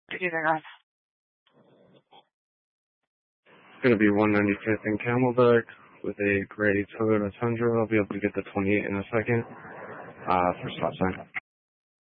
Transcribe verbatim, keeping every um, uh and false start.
Anything on? It's going to be one ninety-fifth and Camelback with a gray Toyota Tundra. I'll be able to get the twenty-eight in a second. Uh, for stop sign.